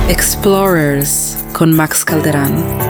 Explorers con Max Calderan.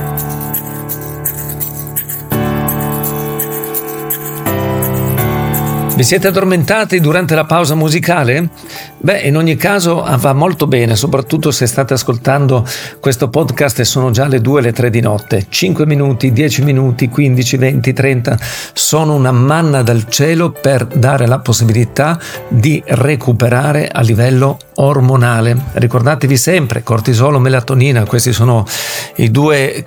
Vi siete addormentati durante la pausa musicale? Beh, in ogni caso va molto bene, soprattutto se state ascoltando questo podcast e sono già le 2 le 3 di notte. 5 minuti, 10 minuti, 15, 20, 30 sono una manna dal cielo per dare la possibilità di recuperare a livello ormonale. Ricordatevi sempre, cortisolo, melatonina, questi sono i due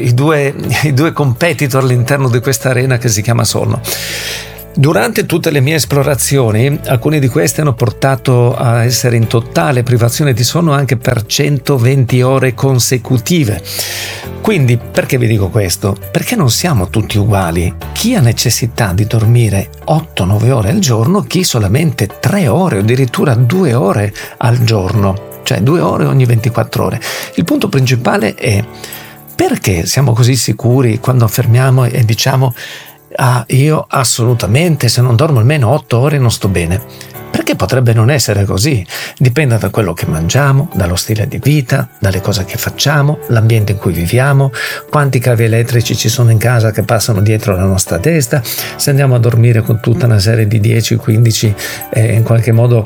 competitor all'interno di questa arena che si chiama sonno. Durante tutte le mie esplorazioni, alcune di queste hanno portato a essere in totale privazione di sonno anche per 120 ore consecutive. Quindi, perché vi dico questo? Perché non siamo tutti uguali. Chi ha necessità di dormire 8-9 ore al giorno, chi solamente 3 ore o addirittura 2 ore al giorno, cioè 2 ore ogni 24 ore. Il punto principale è: perché siamo così sicuri quando affermiamo e diciamo io assolutamente se non dormo almeno 8 ore non sto bene? Perché potrebbe non essere così. Dipende da quello che mangiamo, dallo stile di vita, dalle cose che facciamo, l'ambiente in cui viviamo, quanti cavi elettrici ci sono in casa che passano dietro la nostra testa, se andiamo a dormire con tutta una serie di 10-15 in qualche modo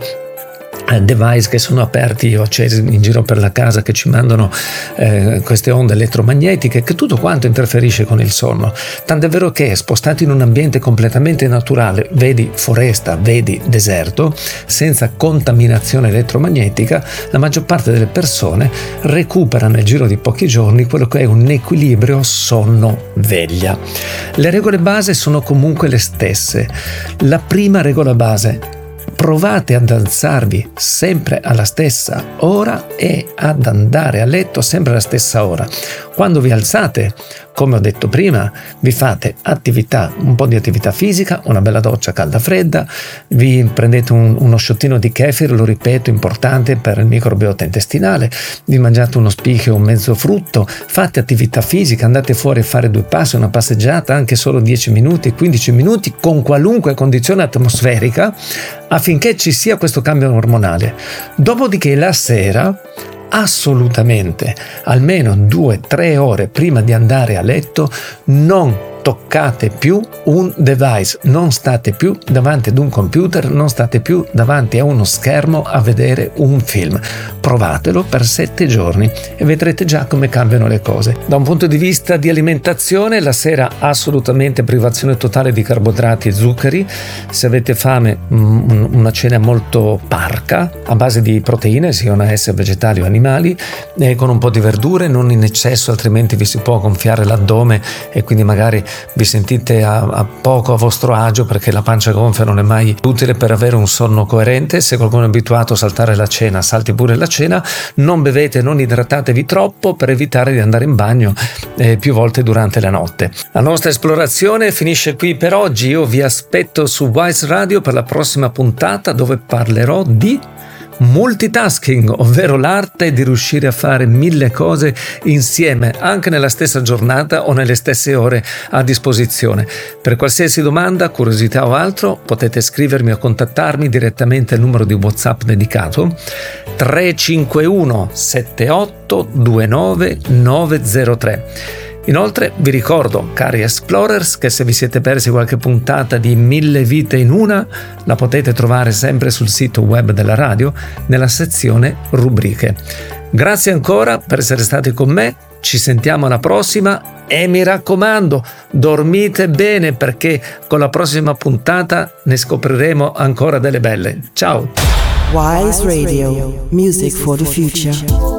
device che sono aperti o accesi in giro per la casa, che ci mandano queste onde elettromagnetiche, che tutto quanto interferisce con il sonno. Tant'è vero che, spostati in un ambiente completamente naturale, vedi foresta, vedi deserto, senza contaminazione elettromagnetica, la maggior parte delle persone recupera nel giro di pochi giorni quello che è un equilibrio sonno-veglia. Le regole base sono comunque le stesse. La prima regola base: provate ad alzarvi sempre alla stessa ora e ad andare a letto sempre alla stessa ora. Quando vi alzate, come ho detto prima, vi fate attività, un po' di attività fisica, una bella doccia calda fredda, vi prendete uno sciottino di kefir, lo ripeto, importante per il microbiota intestinale, vi mangiate uno spicchio, un mezzo frutto, fate attività fisica, andate fuori a fare 2 passi, una passeggiata, anche solo 10 minuti, 15 minuti, con qualunque condizione atmosferica, affinché ci sia questo cambio ormonale. Dopodiché la sera, assolutamente, almeno 2-3 ore prima di andare a letto, non toccate più un device, non state più davanti ad un computer, non state più davanti a uno schermo a vedere un film. Provatelo per 7 giorni e vedrete già come cambiano le cose. Da un punto di vista di alimentazione, la sera assolutamente privazione totale di carboidrati e zuccheri. Se avete fame, una cena molto parca, a base di proteine, siano esse vegetali o animali, con un po' di verdure, non in eccesso, altrimenti vi si può gonfiare l'addome e quindi magari vi sentite a poco a vostro agio, perché la pancia gonfia non è mai utile per avere un sonno coerente. Se qualcuno è abituato a saltare la cena, salti pure la cena. Non bevete, non idratatevi troppo per evitare di andare in bagno più volte durante la notte. La nostra esplorazione finisce qui per oggi. Io vi aspetto su Wise Radio per la prossima puntata, dove parlerò di multitasking, ovvero l'arte di riuscire a fare 1000 cose insieme, anche nella stessa giornata o nelle stesse ore a disposizione. Per qualsiasi domanda, curiosità o altro, potete scrivermi o contattarmi direttamente al numero di WhatsApp dedicato 351 78 29 903. Inoltre vi ricordo, cari Explorers, che se vi siete persi qualche puntata di 1000 vite in una, la potete trovare sempre sul sito web della radio, nella sezione rubriche. Grazie ancora per essere stati con me, ci sentiamo alla prossima e mi raccomando, dormite bene, perché con la prossima puntata ne scopriremo ancora delle belle. Ciao! Wise Radio, music for the future.